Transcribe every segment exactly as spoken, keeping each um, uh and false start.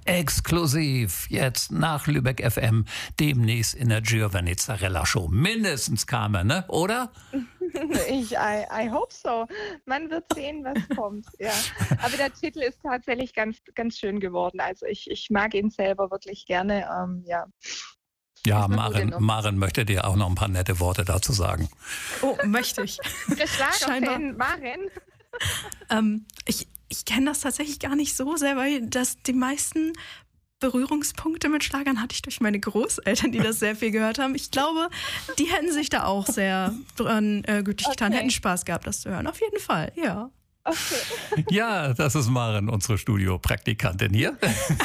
Exklusiv jetzt nach Lübeck F M, demnächst in der Giovanni Zarella Show. Mindestens, Carmen, ne? Oder? Ich, I, I hope so. Man wird sehen, was kommt. Ja. Aber der Titel ist tatsächlich ganz, ganz schön geworden. Also ich, ich mag ihn selber wirklich gerne. Ähm, ja. Ja, Maren, Maren möchte dir auch noch ein paar nette Worte dazu sagen. Oh, möchte ich. Der Schlagerfan Maren. ähm, ich ich kenne das tatsächlich gar nicht so sehr, weil das die meisten Berührungspunkte mit Schlagern hatte ich durch meine Großeltern, die das sehr viel gehört haben. Ich glaube, die hätten sich da auch sehr dran äh, gütig getan, okay. hätten Spaß gehabt, das zu hören. Auf jeden Fall, ja. Okay. Ja, das ist Maren, unsere Studiopraktikantin hier.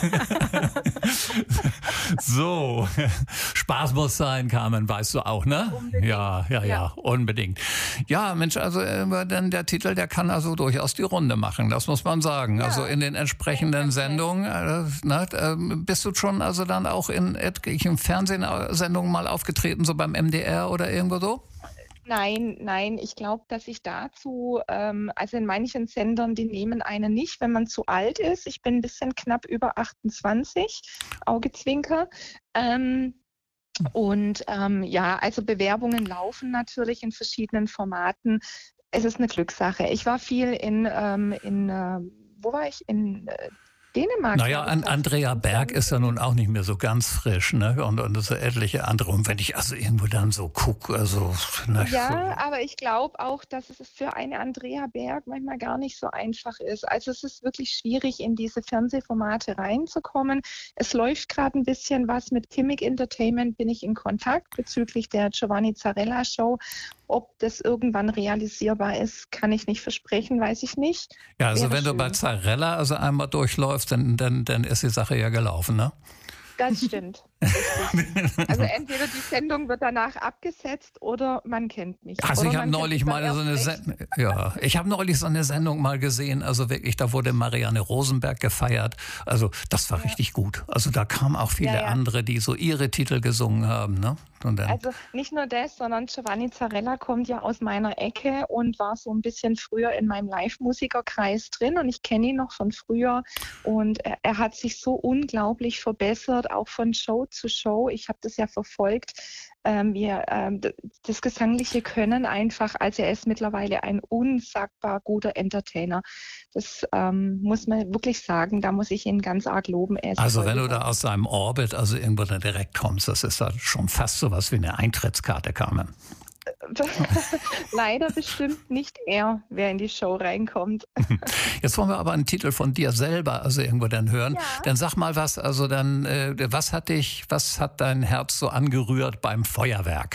So, Spaß muss sein, Carmen, weißt du auch, ne? Unbedingt. Ja, ja, ja, ja, unbedingt. Ja, Mensch, also äh, denn der Titel, der kann also durchaus die Runde machen, das muss man sagen. Ja. Also in den entsprechenden okay. Sendungen, äh, ne, äh, bist du schon also dann auch in etlichen Fernsehsendungen mal aufgetreten, so beim M D R oder irgendwo so? Nein, nein, ich glaube, dass ich dazu, ähm, also in manchen Sendern, die nehmen einen nicht, wenn man zu alt ist. Ich bin ein bisschen knapp über achtundzwanzig, Augezwinker. Ähm, und ähm, ja, also Bewerbungen laufen natürlich in verschiedenen Formaten. Es ist eine Glückssache. Ich war viel in, ähm, in äh, wo war ich? In äh, Dänemark. Naja, an, Andrea Berg ist ja nun auch nicht mehr so ganz frisch, ne? Und, und so etliche andere. Und wenn ich also irgendwo dann so gucke, also... Ne, ja, so. Aber ich glaube auch, dass es für eine Andrea Berg manchmal gar nicht so einfach ist. Also es ist wirklich schwierig, in diese Fernsehformate reinzukommen. Es läuft gerade ein bisschen was mit Kimmig Entertainment, bin ich in Kontakt bezüglich der Giovanni Zarella Show. Ob das irgendwann realisierbar ist, kann ich nicht versprechen, weiß ich nicht. Ja, also Wäre wenn schön. du bei Zarella also einmal durchläufst, dann, dann, dann ist die Sache ja gelaufen, ne? Das stimmt. Also entweder die Sendung wird danach abgesetzt oder man kennt mich. Also oder ich habe neulich mal so eine Sendung, ja, ich habe neulich so eine Sendung mal gesehen, also wirklich, da wurde Marianne Rosenberg gefeiert. Also das war ja. richtig gut. Also da kamen auch viele ja, ja. andere, die so ihre Titel gesungen haben, ne? Und dann also nicht nur das, sondern Giovanni Zarella kommt ja aus meiner Ecke und war so ein bisschen früher in meinem Live-Musikerkreis drin und ich kenne ihn noch von früher und er, er hat sich so unglaublich verbessert, auch von Show zu Show. Ich habe das ja verfolgt. Ähm, wir, ähm, das gesangliche Können einfach, also er ist mittlerweile ein unsagbar guter Entertainer. Das ähm, muss man wirklich sagen, da muss ich ihn ganz arg loben. Also wenn du da aus seinem Orbit, also irgendwo da direkt kommst, das ist da schon fast so was wie eine Eintrittskarte, Carmen. Leider bestimmt nicht er, wer in die Show reinkommt. Jetzt wollen wir aber einen Titel von dir selber also irgendwo dann hören. Ja. Dann sag mal was, also dann, äh, was hat dich, was hat dein Herz so angerührt beim Feuerwerk?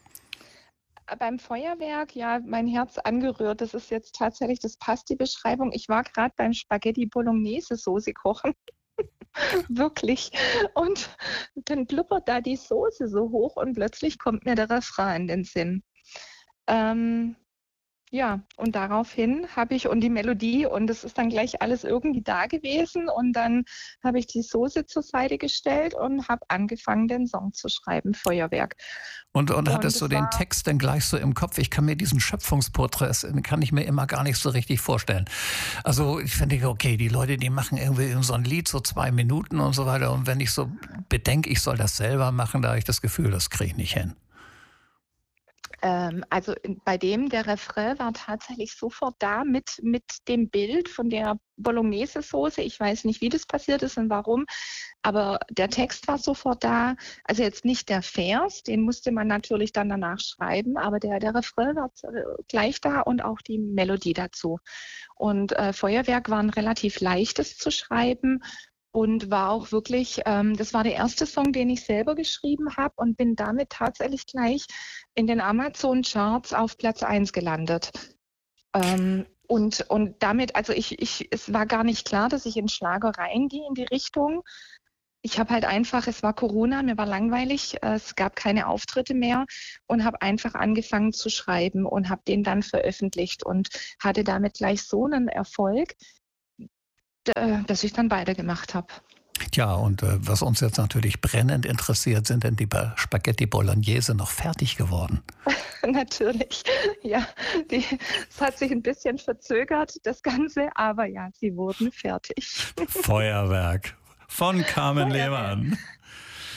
Beim Feuerwerk, ja, mein Herz angerührt. Das ist jetzt tatsächlich, das passt die Beschreibung. Ich war gerade beim Spaghetti Bolognese Soße kochen. Wirklich. Und dann blubbert da die Soße so hoch und plötzlich kommt mir der Refrain in den Sinn. Ähm, ja, und daraufhin habe ich, und die Melodie, und es ist dann gleich alles irgendwie da gewesen. Und dann habe ich die Soße zur Seite gestellt und habe angefangen, den Song zu schreiben, Feuerwerk. Und, und, und hattest du den war, Text dann gleich so im Kopf? Ich kann mir diesen Schöpfungsporträt, kann ich mir immer gar nicht so richtig vorstellen. Also ich finde, okay, die Leute, die machen irgendwie so ein Lied, so zwei Minuten und so weiter. Und wenn ich so bedenke, ich soll das selber machen, da habe ich das Gefühl, das kriege ich nicht hin. Ähm, also bei dem, der Refrain war tatsächlich sofort da mit, mit dem Bild von der Bolognese-Soße. Ich weiß nicht, wie das passiert ist und warum, aber der Text war sofort da. Also jetzt nicht der Vers, den musste man natürlich dann danach schreiben, aber der, der Refrain war gleich da und auch die Melodie dazu. Und äh, Feuerwerk war ein relativ leichtes zu schreiben. Und war auch wirklich, ähm, das war der erste Song, den ich selber geschrieben habe und bin damit tatsächlich gleich in den Amazon-Charts auf Platz eins gelandet. Ähm, und, und damit, also ich, ich, es war gar nicht klar, dass ich in Schlager reingehe in die Richtung. Ich habe halt einfach, es war Corona, mir war langweilig, es gab keine Auftritte mehr und habe einfach angefangen zu schreiben und habe den dann veröffentlicht und hatte damit gleich so einen Erfolg, dass ich dann weitergemacht habe. Tja, und äh, was uns jetzt natürlich brennend interessiert, sind denn die Spaghetti Bolognese noch fertig geworden? Natürlich, ja. Die, es hat sich ein bisschen verzögert, das Ganze, aber ja, sie wurden fertig. Feuerwerk. von Carmen Lehmann.